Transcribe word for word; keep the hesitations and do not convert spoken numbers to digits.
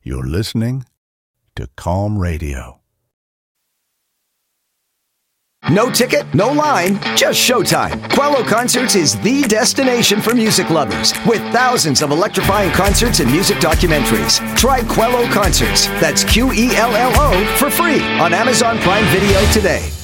You're listening to Calm Radio. No ticket, no line, just showtime. Quello Concerts is the destination for music lovers, with thousands of electrifying concerts and music documentaries. Try Quello Concerts, that's Q E L L O, for free on Amazon Prime Video today.